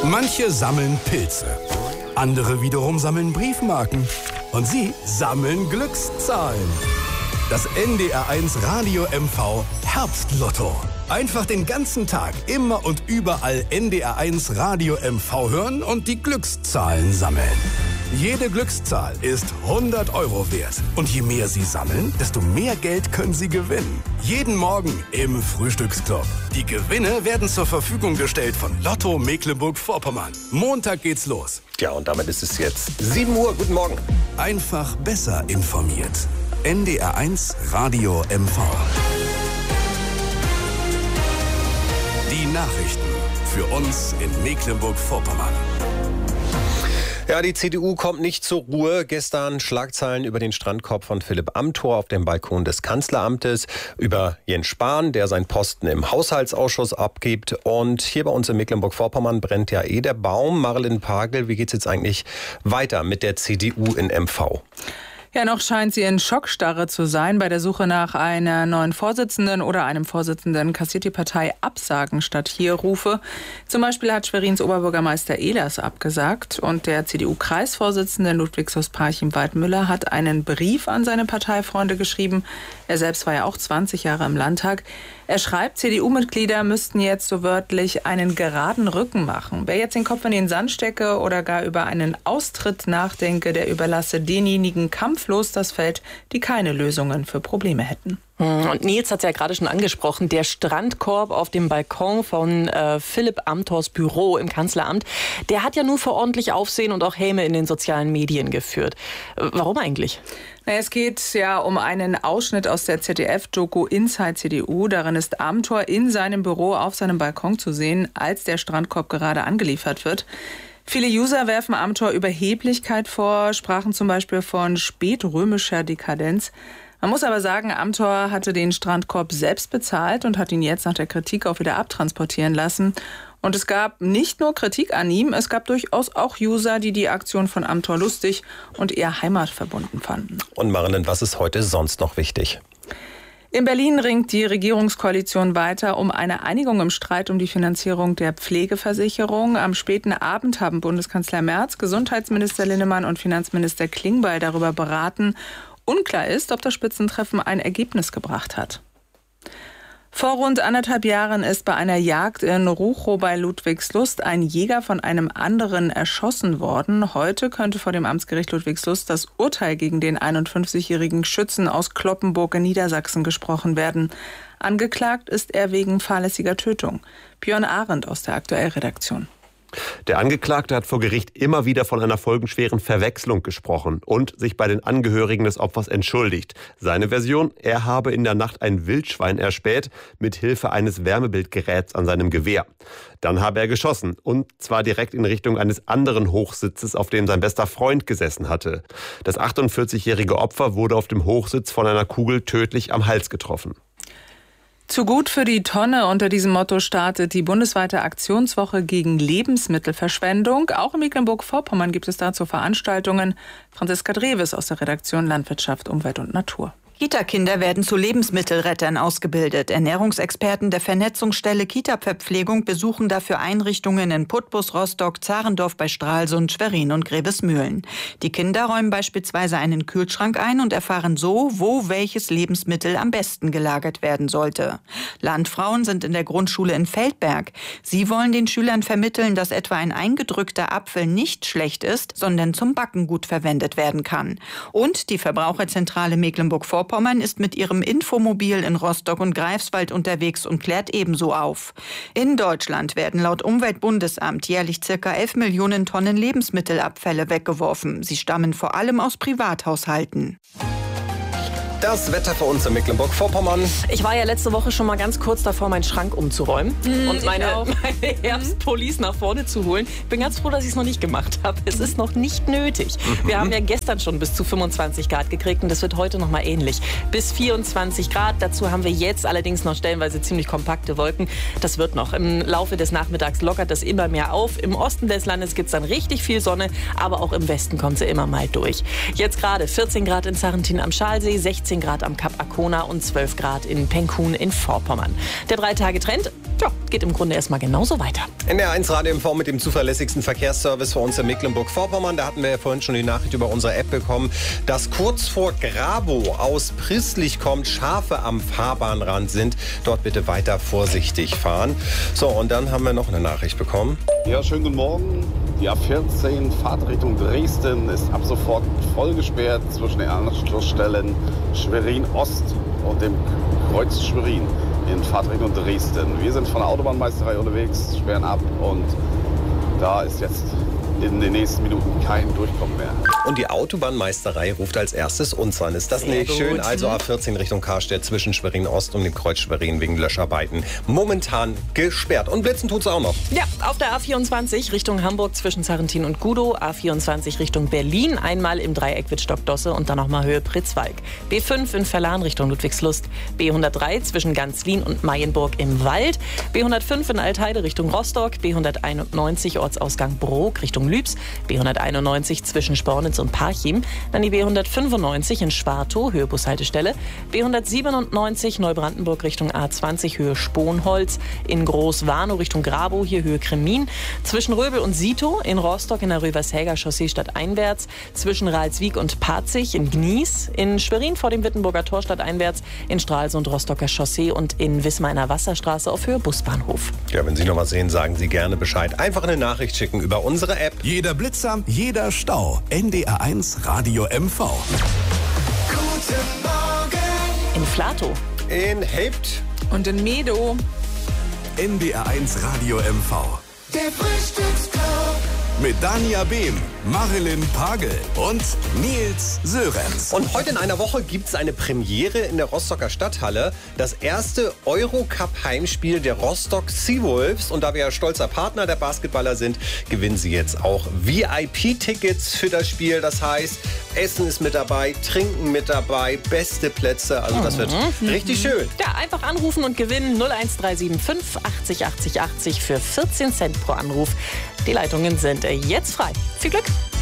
Manche sammeln Pilze, andere wiederum sammeln Briefmarken und Sie sammeln Glückszahlen. Das NDR1 Radio MV Herbstlotto. Einfach den ganzen Tag, immer und überall NDR1 Radio MV hören und die Glückszahlen sammeln. Jede Glückszahl ist 100 € wert. Und je mehr Sie sammeln, desto mehr Geld können Sie gewinnen. Jeden Morgen im Frühstücksclub. Die Gewinne werden zur Verfügung gestellt von Lotto Mecklenburg-Vorpommern. Montag geht's los. Ja, und damit ist es jetzt 7 Uhr. Guten Morgen. Einfach besser informiert. NDR1 Radio MV. Die Nachrichten für uns in Mecklenburg-Vorpommern. Ja, die CDU kommt nicht zur Ruhe. Gestern Schlagzeilen über den Strandkorb von Philipp Amthor auf dem Balkon des Kanzleramtes, über Jens Spahn, der seinen Posten im Haushaltsausschuss abgibt. Und hier bei uns in Mecklenburg-Vorpommern brennt ja der Baum. Marilyn Pagel, wie geht's jetzt eigentlich weiter mit der CDU in MV? Ja, noch scheint sie in Schockstarre zu sein. Bei der Suche nach einer neuen Vorsitzenden oder einem Vorsitzenden kassiert die Partei Absagen statt Hier-Rufe. Zum Beispiel hat Schwerins Oberbürgermeister Ehlers abgesagt und der CDU-Kreisvorsitzende Ludwigslust-Parchim-Waldmüller hat einen Brief an seine Parteifreunde geschrieben. Er selbst war ja auch 20 Jahre im Landtag. Er schreibt, CDU-Mitglieder müssten jetzt so wörtlich einen geraden Rücken machen. Wer jetzt den Kopf in den Sand stecke oder gar über einen Austritt nachdenke, der überlasse denjenigen kampflos das Feld, die keine Lösungen für Probleme hätten. Und Nils hat es ja gerade schon angesprochen, der Strandkorb auf dem Balkon von Philipp Amthors Büro im Kanzleramt, der hat ja nur für ordentlich Aufsehen und auch Häme in den sozialen Medien geführt. Warum eigentlich? Es geht ja um einen Ausschnitt aus der ZDF-Doku Inside CDU. Darin ist Amthor in seinem Büro auf seinem Balkon zu sehen, als der Strandkorb gerade angeliefert wird. Viele User werfen Amthor Überheblichkeit vor, sprachen zum Beispiel von spätrömischer Dekadenz. Man muss aber sagen, Amthor hatte den Strandkorb selbst bezahlt und hat ihn jetzt nach der Kritik auch wieder abtransportieren lassen. Und es gab nicht nur Kritik an ihm, es gab durchaus auch User, die die Aktion von Amthor lustig und eher heimatverbunden fanden. Und Marilyn, was ist heute sonst noch wichtig? In Berlin ringt die Regierungskoalition weiter um eine Einigung im Streit um die Finanzierung der Pflegeversicherung. Am späten Abend haben Bundeskanzler Merz, Gesundheitsminister Linnemann und Finanzminister Klingbeil darüber beraten. Unklar ist, ob das Spitzentreffen ein Ergebnis gebracht hat. Vor rund 1,5 Jahren ist bei einer Jagd in Ruchow bei Ludwigslust ein Jäger von einem anderen erschossen worden. Heute könnte vor dem Amtsgericht Ludwigslust das Urteil gegen den 51-jährigen Schützen aus Cloppenburg in Niedersachsen gesprochen werden. Angeklagt ist er wegen fahrlässiger Tötung. Björn Arendt aus der Aktuellredaktion. Der Angeklagte hat vor Gericht immer wieder von einer folgenschweren Verwechslung gesprochen und sich bei den Angehörigen des Opfers entschuldigt. Seine Version: Er habe in der Nacht ein Wildschwein erspäht, mit Hilfe eines Wärmebildgeräts an seinem Gewehr. Dann habe er geschossen, und zwar direkt in Richtung eines anderen Hochsitzes, auf dem sein bester Freund gesessen hatte. Das 48-jährige Opfer wurde auf dem Hochsitz von einer Kugel tödlich am Hals getroffen. Zu gut für die Tonne. Unter diesem Motto startet die bundesweite Aktionswoche gegen Lebensmittelverschwendung. Auch in Mecklenburg-Vorpommern gibt es dazu Veranstaltungen. Franziska Dreves aus der Redaktion Landwirtschaft, Umwelt und Natur. Kita-Kinder werden zu Lebensmittelrettern ausgebildet. Ernährungsexperten der Vernetzungsstelle Kita-Verpflegung besuchen dafür Einrichtungen in Putbus, Rostock, Zarendorf bei Stralsund, Schwerin und Grevesmühlen. Die Kinder räumen beispielsweise einen Kühlschrank ein und erfahren so, wo welches Lebensmittel am besten gelagert werden sollte. Landfrauen sind in der Grundschule in Feldberg. Sie wollen den Schülern vermitteln, dass etwa ein eingedrückter Apfel nicht schlecht ist, sondern zum Backen gut verwendet werden kann. Und die Verbraucherzentrale Mecklenburg-Vorpommern ist mit ihrem Infomobil in Rostock und Greifswald unterwegs und klärt ebenso auf. In Deutschland werden laut Umweltbundesamt jährlich ca. 11 Millionen Tonnen Lebensmittelabfälle weggeworfen. Sie stammen vor allem aus Privathaushalten. Das Wetter für uns in Mecklenburg-Vorpommern. Ich war ja letzte Woche schon mal ganz kurz davor, meinen Schrank umzuräumen und meine Herbstpullis nach vorne zu holen. Ich bin ganz froh, dass ich es noch nicht gemacht habe. Es ist noch nicht nötig. Wir haben ja gestern schon bis zu 25 Grad gekriegt und das wird heute noch mal ähnlich. Bis 24 Grad. Dazu haben wir jetzt allerdings noch stellenweise ziemlich kompakte Wolken. Das wird noch. Im Laufe des Nachmittags lockert das immer mehr auf. Im Osten des Landes gibt es dann richtig viel Sonne, aber auch im Westen kommt sie immer mal durch. Jetzt gerade 14 Grad in Sarrentin am Schalsee, 16 Grad am Kap Arkona und 12 Grad in Penkun in Vorpommern. Der 3-Tage-Trend, Ja, geht im Grunde erstmal genauso weiter. NDR1 Radio MV mit dem zuverlässigsten Verkehrsservice für uns in Mecklenburg-Vorpommern. Da hatten wir ja vorhin schon die Nachricht über unsere App bekommen, dass kurz vor Grabow aus Prisslich kommt, Schafe am Fahrbahnrand sind. Dort bitte weiter vorsichtig fahren. So, und dann haben wir noch eine Nachricht bekommen. Ja, schönen guten Morgen. Die A14 Fahrtrichtung Dresden ist ab sofort voll gesperrt zwischen den Anschlussstellen Schwerin-Ost und dem Kreuz Schwerin in Fahrtrichtung Dresden. Wir sind von der Autobahnmeisterei unterwegs, sperren ab und da ist jetzt in den nächsten Minuten kein Durchkommen mehr. Und die Autobahnmeisterei ruft als erstes uns an. Ist das Sehr nicht gut. schön? Also A14 Richtung Karstedt zwischen Schwerin-Ost und dem Kreuz Schwerin wegen Löscharbeiten momentan gesperrt. Und blitzen tut's auch noch. Ja, auf der A24 Richtung Hamburg zwischen Sarrentin und Gudow, A24 Richtung Berlin, einmal im Dreieck Wittstock-Dosse und dann nochmal Höhe Pritzwalk. B5 in Verlan Richtung Ludwigslust, B103 zwischen Ganzlin und Mayenburg im Wald, B105 in Altheide Richtung Rostock, B191 Ortsausgang Brok Richtung Lübs, B191 zwischen Spornitz und Parchim, dann die B195 in Schwartow, Höhe Bushaltestelle, B197 Neubrandenburg Richtung A20, Höhe Sponholz, in Groß-Warnow Richtung Grabow, hier Höhe Kremin, zwischen Röbel und Sito, in Rostock in der Rövershäger Chaussee stadteinwärts, zwischen Ralswiek und Parzig, in Gnies, in Schwerin vor dem Wittenburger Tor stadteinwärts, in Stralsund Rostocker Chaussee und in Wismar in der Wasserstraße auf Höhe Busbahnhof. Ja, wenn Sie noch was sehen, sagen Sie gerne Bescheid. Einfach eine Nachricht schicken über unsere App. Jeder Blitzer, jeder Stau. NDR1 Radio MV. In Flatow. In Helpt. Und in Medow. NDR1 Radio MV. Der Frühstücksclub. Mit Dania Behm, Marilyn Pagel und Nils Sörenz. Und heute in einer Woche gibt es eine Premiere in der Rostocker Stadthalle. Das erste Eurocup-Heimspiel der Rostock Seawolves. Und da wir ja stolzer Partner der Basketballer sind, gewinnen sie jetzt auch VIP-Tickets für das Spiel. Das heißt, Essen ist mit dabei, Trinken mit dabei, beste Plätze. Also das wird richtig schön. Ja, einfach anrufen und gewinnen 01375 80 80 80 für 14 Cent pro Anruf. Die Leitungen sind jetzt frei. Viel Glück!